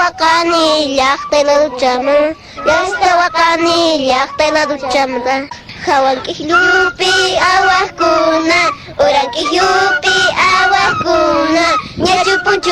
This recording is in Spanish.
wakani llaqtayla duchama, yasta wakani llaqtayla duchamanta. Hawan kihlupi awakuna, uran kihlupi awakuna, ñachu punchu